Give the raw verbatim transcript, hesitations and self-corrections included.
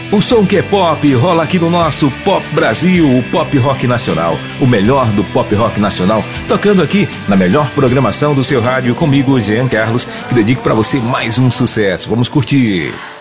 O som que é pop rola aqui no nosso Pop Brasil, o pop rock nacional. O melhor do pop rock nacional, tocando aqui na melhor programação do seu rádio, comigo, Jean Carlos, que dedico pra você mais um sucesso. Vamos curtir!